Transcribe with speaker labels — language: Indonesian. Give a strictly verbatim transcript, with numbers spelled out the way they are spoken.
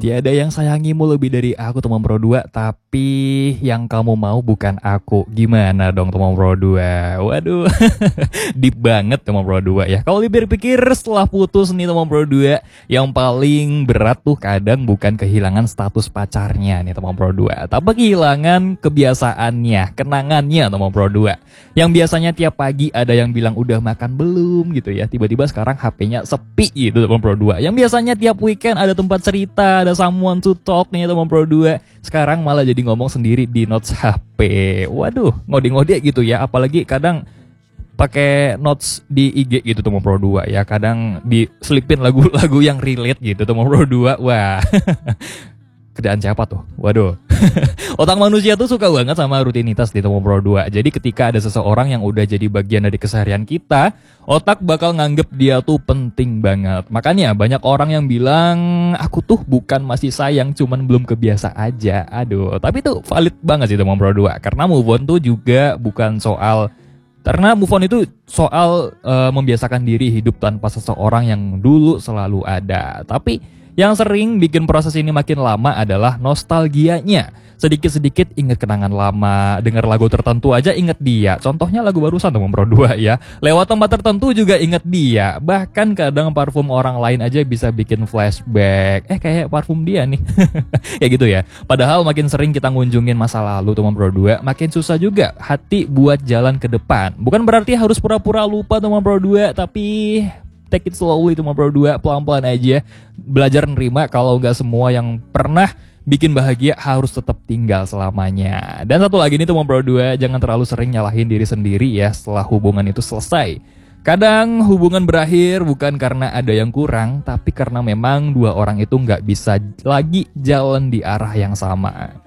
Speaker 1: Tiada yang sayangimu lebih dari aku teman Pro dua, tapi yang kamu mau bukan aku. Gimana dong teman Pro dua? Waduh, deep banget teman Pro dua ya. Kalau dipikir-pikir setelah putus nih teman Pro dua, yang paling berat tuh kadang bukan kehilangan status pacarnya nih teman Pro dua, tapi kehilangan kebiasaannya, kenangannya teman Pro dua. Yang biasanya tiap pagi ada yang bilang udah makan belum gitu ya, tiba-tiba sekarang H P-nya sepi gitu teman Pro dua. Yang biasanya tiap weekend ada tempat cerita, ada someone to talk nih teman Pro dua, sekarang malah jadi ngomong sendiri di notes H P. Waduh, ngode-ngode gitu ya, apalagi kadang pakai notes di I G gitu teman Pro dua ya, kadang diselipin lagu-lagu yang relate gitu teman Pro dua. Wah. Kerjaan siapa tuh? Waduh. Otak manusia tuh suka banget sama rutinitas di teman Pro dua. Jadi ketika ada seseorang yang udah jadi bagian dari keseharian kita, otak bakal nganggep dia tuh penting banget. Makanya banyak orang yang bilang, aku tuh bukan masih sayang, cuman belum kebiasa aja. Aduh, tapi tuh valid banget sih teman Pro dua. Karena move on tuh juga bukan soal, karena move on itu soal uh, membiasakan diri hidup tanpa seseorang yang dulu selalu ada. Tapi yang sering bikin proses ini makin lama adalah nostalgianya. Sedikit-sedikit inget kenangan lama, denger lagu tertentu aja inget dia. Contohnya lagu barusan teman Pro dua ya. Lewat tempat tertentu juga inget dia. Bahkan kadang parfum orang lain aja bisa bikin flashback. Eh kayak parfum dia nih. Ya gitu ya. Padahal makin sering kita ngunjungin masa lalu teman Pro dua, makin susah juga hati buat jalan ke depan. Bukan berarti harus pura-pura lupa teman Pro dua, tapi take it slowly teman Pro dua, pelan-pelan aja. Belajar nerima kalau nggak semua yang pernah bikin bahagia harus tetap tinggal selamanya. Dan satu lagi nih teman Pro dua, jangan terlalu sering nyalahin diri sendiri ya setelah hubungan itu selesai. Kadang hubungan berakhir bukan karena ada yang kurang, tapi karena memang dua orang itu nggak bisa lagi jalan di arah yang sama.